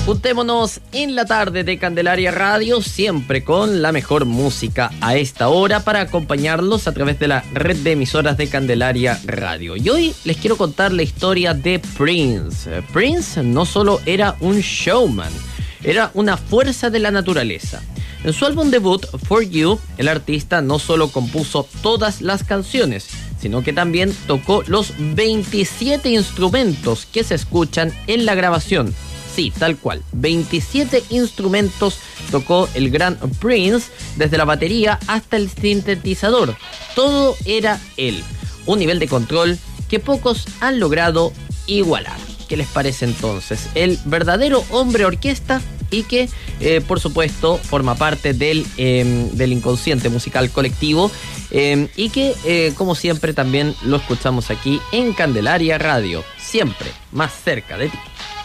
Juntémonos en la tarde de Candelaria Radio, siempre con la mejor música a esta hora para acompañarlos a través de la red de emisoras de Candelaria Radio. Y hoy les quiero contar la historia de Prince. Prince no solo era un showman, era una fuerza de la naturaleza. En su álbum debut, For You, el artista no solo compuso todas las canciones, sino que también tocó los 27 instrumentos que se escuchan en la grabación. Sí, tal cual, 27 instrumentos tocó el gran Prince, desde la batería hasta el sintetizador. Todo era él, un nivel de control que pocos han logrado igualar. ¿Qué les parece entonces? El verdadero hombre orquesta y que, por supuesto, forma parte del inconsciente musical colectivo y que, como siempre, también lo escuchamos aquí en Candelaria Radio, siempre más cerca de ti.